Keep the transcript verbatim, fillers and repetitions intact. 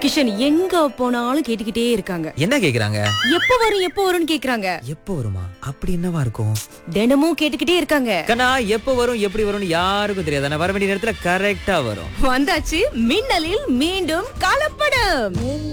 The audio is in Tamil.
கிஷன் எங்க போனாலும் கேட்டுக்கிட்டே இருக்காங்க. என்ன கேக்குறாங்க? எப்ப வரும் எப்ப வரும்னு கேக்குறாங்க. எப்போ வருமா? அப்படி என்னவா இருக்கும்? தினமும் கேட்டுக்கிட்டே இருக்காங்க. கண்ணா எப்போ வரும் எப்படி வரும்னு யாருக்கும் தெரியாது. ஆனா வர வேண்டிய நேரத்துல கரெக்டா வரும். வந்தாச்சு மின்னலில் மீண்டும் கலப்படம்.